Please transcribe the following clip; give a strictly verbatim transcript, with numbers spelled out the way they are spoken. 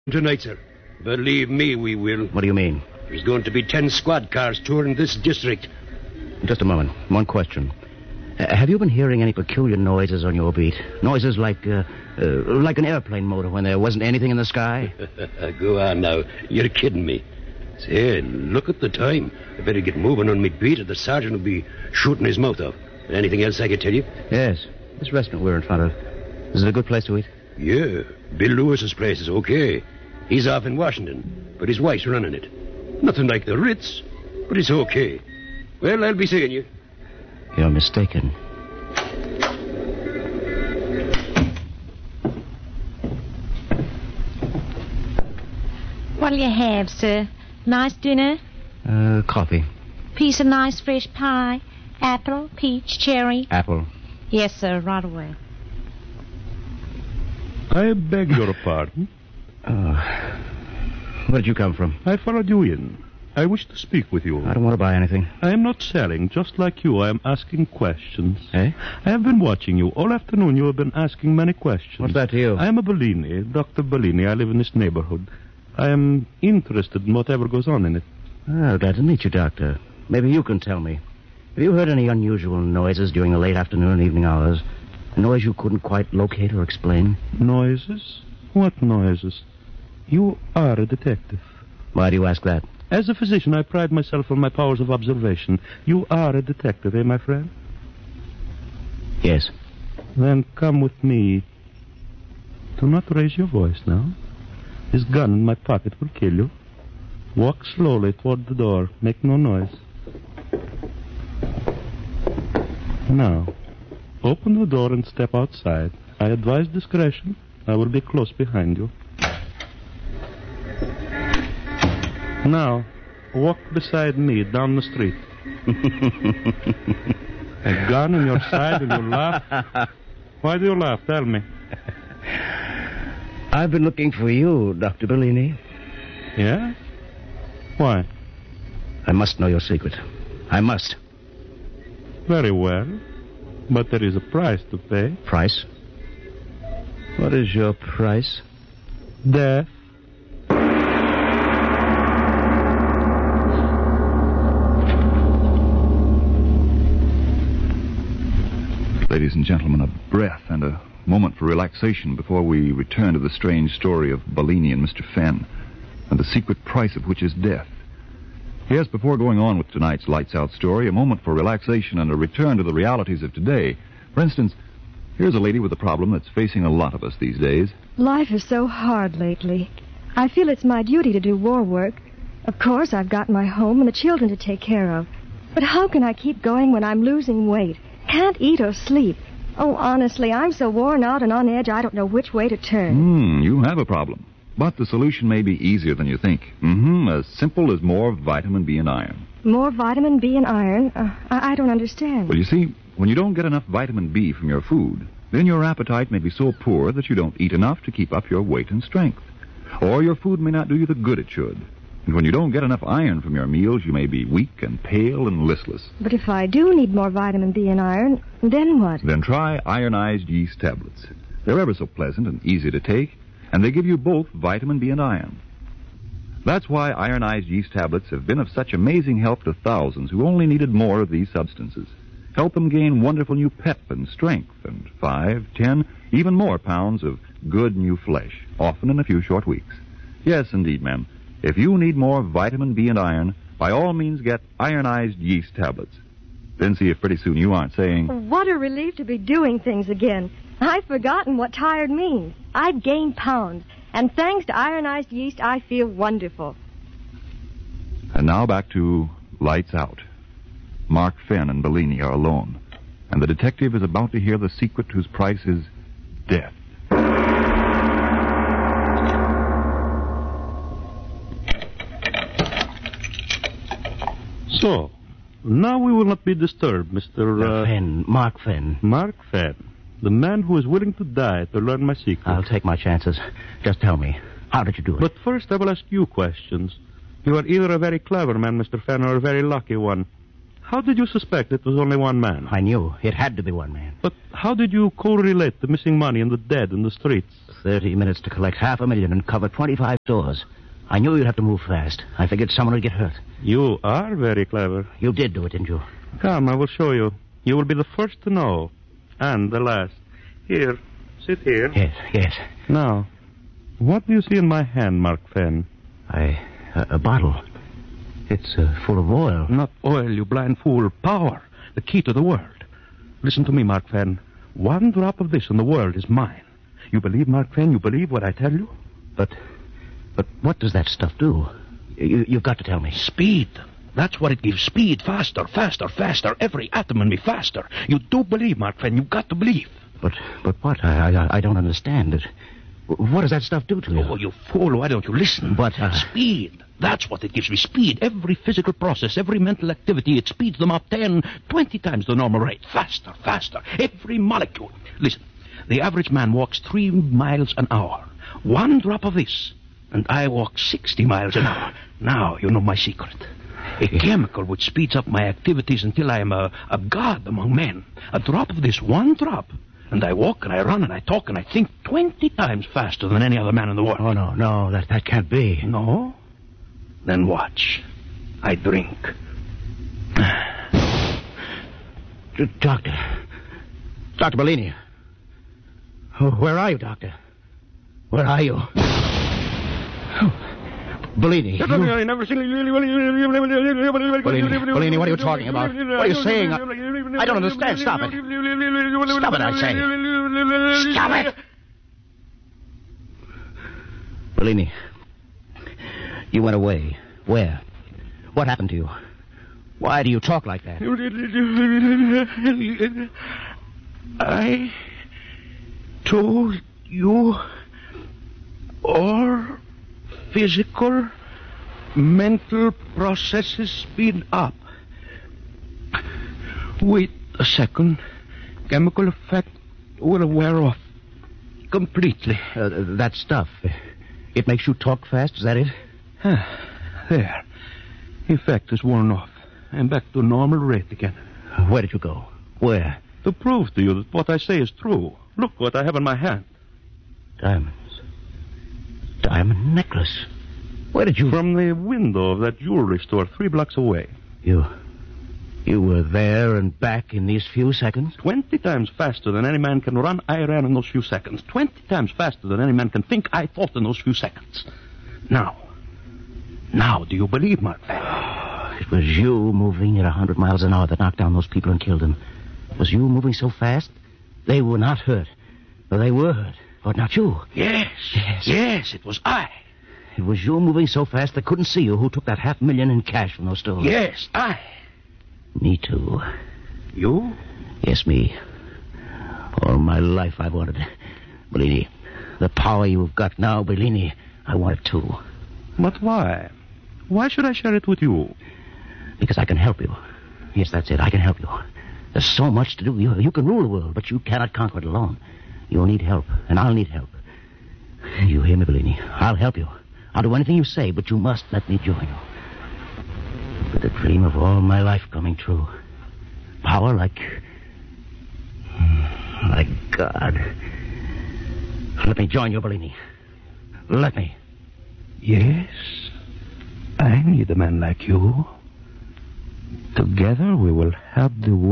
Tonight, sir. Believe me, we will. What do you mean? There's going to be ten squad cars touring this district. Just a moment. One question. Uh, have you been hearing any peculiar noises on your beat? Noises like, uh, uh, like an airplane motor when there wasn't anything in the sky? Go on now. You're kidding me. Say, look at the time. I better get moving on me beat or the sergeant will be shooting his mouth off. Anything else I could tell you? Yes. This restaurant we're in front of. Is it a good place to eat? Yeah. Bill Lewis's place is okay. He's off in Washington, but his wife's running it. Nothing like the Ritz, but it's okay. Well, I'll be seeing you. You're mistaken. What'll you have, sir? Nice dinner? Uh, coffee. Piece of nice fresh pie? Apple, peach, cherry? Apple. Yes, sir, right away. I beg your pardon. Oh. Where did you come from? I followed you in. I wish to speak with you. I don't want to buy anything. I am not selling. Just like you, I am asking questions. Eh? I have been watching you. All afternoon you have been asking many questions. What's that to you? I am a Bellini, Doctor Bellini. I live in this neighborhood. I am interested in whatever goes on in it. Oh, glad to meet you, Doctor. Maybe you can tell me. Have you heard any unusual noises during the late afternoon and evening hours? A noise you couldn't quite locate or explain? Noises? What noises? You are a detective. Why do you ask that? As a physician, I pride myself on my powers of observation. You are a detective, eh, my friend? Yes. Then come with me. Do not raise your voice now. This gun in my pocket will kill you. Walk slowly toward the door. Make no noise. Now, open the door and step outside. I advise discretion. I will be close behind you. Now, walk beside me down the street. A gun in your side and you laugh? Why do you laugh? Tell me. I've been looking for you, Doctor Bellini. Yeah? Why? I must know your secret. I must. Very well. But there is a price to pay. Price? What is your price? Death. Ladies and gentlemen, a breath and a moment for relaxation before we return to the strange story of Bellini and Mister Fenn, and the secret price of which is death. Yes, before going on with tonight's Lights Out story, a moment for relaxation and a return to the realities of today. For instance, here's a lady with a problem that's facing a lot of us these days. Life is so hard lately. I feel it's my duty to do war work. Of course, I've got my home and the children to take care of. But how can I keep going when I'm losing weight? Can't eat or sleep. Oh, honestly, I'm so worn out and on edge, I don't know which way to turn. Hmm, you have a problem. But the solution may be easier than you think. Mm-hmm, as simple as more vitamin B and iron. More vitamin B and iron? Uh, I, I don't understand. Well, you see, when you don't get enough vitamin B from your food, then your appetite may be so poor that you don't eat enough to keep up your weight and strength. Or your food may not do you the good it should. And when you don't get enough iron from your meals, you may be weak and pale and listless. But if I do need more vitamin B and iron, then what? Then try ironized yeast tablets. They're ever so pleasant and easy to take, and they give you both vitamin B and iron. That's why ironized yeast tablets have been of such amazing help to thousands who only needed more of these substances. Help them gain wonderful new pep and strength and five, ten, even more pounds of good new flesh, often in a few short weeks. Yes, indeed, ma'am. If you need more vitamin B and iron, by all means get ironized yeast tablets. Then see if pretty soon you aren't saying, what a relief to be doing things again. I've forgotten what tired means. I've gained pounds. And thanks to ironized yeast, I feel wonderful. And now back to Lights Out. Mark Fenn and Bellini are alone, and the detective is about to hear the secret whose price is death. So, now we will not be disturbed, Mister Uh, Fenn, Mark Fenn. Mark Fenn, the man who is willing to die to learn my secret. I'll take my chances. Just tell me, how did you do it? But first I will ask you questions. You are either a very clever man, Mister Fenn, or a very lucky one. How did you suspect it was only one man? I knew. It had to be one man. But how did you correlate the missing money and the dead in the streets? Thirty minutes to collect half a million and cover twenty-five stores. I knew you'd have to move fast. I figured someone would get hurt. You are very clever. You did do it, didn't you? Come, I will show you. You will be the first to know. And the last. Here. Sit here. Yes, yes. Now, what do you see in my hand, Mark Fenn? I... A, a bottle. It's uh, full of oil. Not oil, you blind fool. Power. The key to the world. Listen to me, Mark Fenn. One drop of this in the world is mine. You believe, Mark Fenn? You believe what I tell you? But... But what does that stuff do? You, you've got to tell me. Speed. That's what it gives. Speed. Faster, faster, faster. Every atom in me faster. You do believe, Mark Fenn. You've got to believe. But but what? I I, I don't understand it. What does that stuff do to you? Oh, you fool. Why don't you listen? But, uh... Speed. That's what it gives me. Speed. Every physical process, every mental activity, it speeds them up ten, twenty times the normal rate. Faster, faster. Every molecule. Listen, the average man walks three miles an hour. One drop of this, and I walk sixty miles an hour. Now you know my secret. A chemical which speeds up my activities until I am a, a god among men. A drop of this, one drop, and I walk and I run and I talk and I think twenty times faster than any other man in the world. Oh, no, no, that, that can't be. No? Then watch. I drink. Doctor. Doctor Bellini. Oh, where are you, Doctor? Where are you? Oh, Bellini. You... Bellini, Bellini, what are you talking about? What are you saying? I, I don't understand. Stop it. Stop it, I say. Stop it! Bellini. You went away. Where? What happened to you? Why do you talk like that? I told you all physical, mental processes speed up. Wait a second. Chemical effect will wear off completely. Uh, that stuff. It makes you talk fast, is that it? There. Effect is worn off. I'm back to normal rate again. Where did you go? Where? To prove to you that what I say is true. Look what I have in my hand. Diamonds. Diamond necklace. Where did you... From the window of that jewelry store three blocks away. You... You were there and back in these few seconds? Twenty times faster than any man can run, I ran in those few seconds. Twenty times faster than any man can think, I thought in those few seconds. Now... Now, do you believe, Mark Fenn? It was you moving at a hundred miles an hour that knocked down those people and killed them. It was you moving so fast, they were not hurt. Or they were hurt, but not you. Yes, yes, yes, it was I. It was you moving so fast they couldn't see you who took that half million in cash from those stores. Yes, I. Me too. You? Yes, me. All my life I wanted it. Bellini, the power you've got now, Bellini, I want it too. But why? Why should I share it with you? Because I can help you. Yes, that's it. I can help you. There's so much to do. You, you can rule the world, but you cannot conquer it alone. You'll need help, and I'll need help. You hear me, Bellini? I'll help you. I'll do anything you say, but you must let me join you. With the dream of all my life coming true. Power like... Like God. Let me join you, Bellini. Let me. Yes, I need a man like you. Together we will help the world.